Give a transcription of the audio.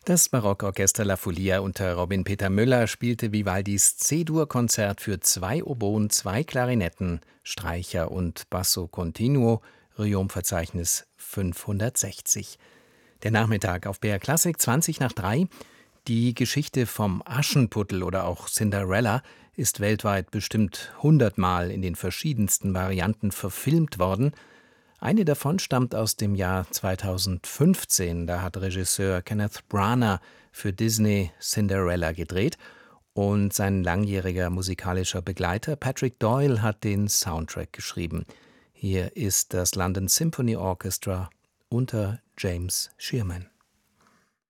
Das Barockorchester La Folia unter Robin Peter Müller spielte Vivaldis C-Dur-Konzert für 2 Oboen, 2 Klarinetten, Streicher und Basso Continuo, Rheinum-Verzeichnis 560. Der Nachmittag auf BR Klassik 3. Die Geschichte vom Aschenputtel oder auch Cinderella ist weltweit bestimmt 100-mal in den verschiedensten Varianten verfilmt worden. Eine davon stammt aus dem Jahr 2015. Da hat Regisseur Kenneth Branagh für Disney Cinderella gedreht und sein langjähriger musikalischer Begleiter Patrick Doyle hat den Soundtrack geschrieben. Hier ist das London Symphony Orchestra unter James Shearman.